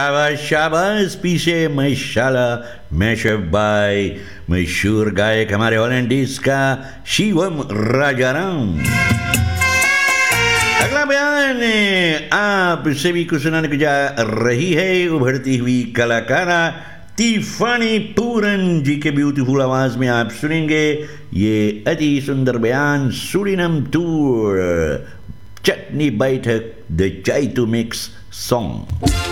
शाबाश शाबाश पीछे मशाला मैशअप बाय मशहूर गायक हमारे हॉलैंडिस का शिवम राजाराम। अगला बयान आप सभी को सुनाने को जा रही है उभरती हुई कलाकारा तिफानी पूरन जी के ब्यूटीफुल आवाज में आप सुनेंगे ये अति सुंदर बयान सूरीनम टूर चटनी बैठक द चाय टू मिक्स सॉन्ग।